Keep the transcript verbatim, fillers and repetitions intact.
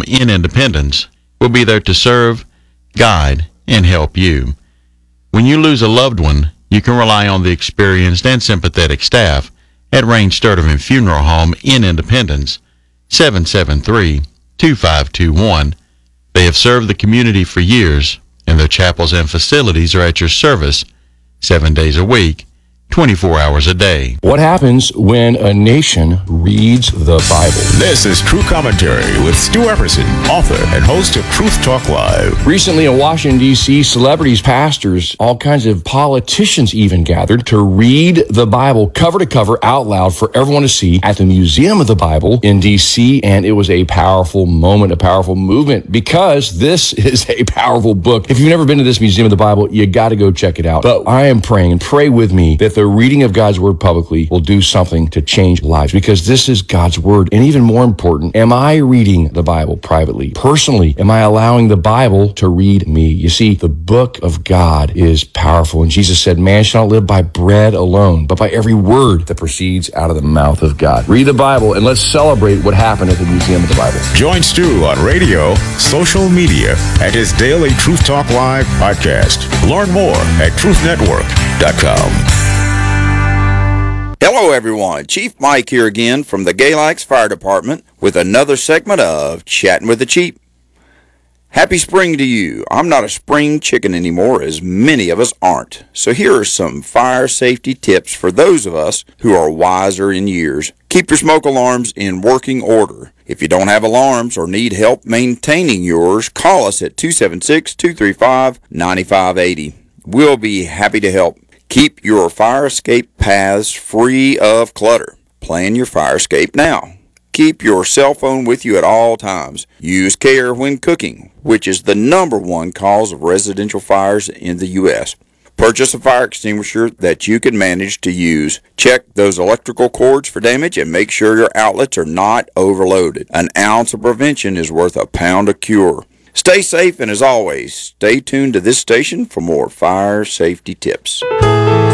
in Independence will be there to serve, guide, and help you. When you lose a loved one, you can rely on the experienced and sympathetic staff at Rain Sturtevant Funeral Home in Independence, seven seven three, two five two one. They have served the community for years, and their chapels and facilities are at your service seven days a week, twenty-four hours a day. What happens when a nation reads the Bible? This is True Commentary with Stu Epperson, author and host of Truth Talk Live. Recently in Washington, D C, celebrities, pastors, all kinds of politicians even gathered to read the Bible cover to cover out loud for everyone to see at the Museum of the Bible in D C, and it was a powerful moment, a powerful movement, because this is a powerful book. If you've never been to this Museum of the Bible, you got to go check it out. But I am praying, and pray with me, that the reading of God's Word publicly will do something to change lives, because this is God's Word. And even more important, am I reading the Bible privately, personally? Am I allowing the Bible to read me? You see, the book of God is powerful. And Jesus said, man shall not live by bread alone, but by every word that proceeds out of the mouth of God. Read the Bible, and let's celebrate what happened at the Museum of the Bible. Join Stu on radio, social media, and his daily Truth Talk Live podcast. Learn more at truth network dot com. Hello, everyone. Chief Mike here again from the Galax Fire Department with another segment of Chatting with the Chief. Happy spring to you. I'm not a spring chicken anymore, as many of us aren't. So here are some fire safety tips for those of us who are wiser in years. Keep your smoke alarms in working order. If you don't have alarms or need help maintaining yours, call us at two seven six, two three five, nine five eight zero. We'll be happy to help. Keep your fire escape paths free of clutter. Plan your fire escape now. Keep your cell phone with you at all times. Use care when cooking, which is the number one cause of residential fires in the U S Purchase a fire extinguisher that you can manage to use. Check those electrical cords for damage and make sure your outlets are not overloaded. An ounce of prevention is worth a pound of cure. Stay safe, and as always, stay tuned to this station for more fire safety tips.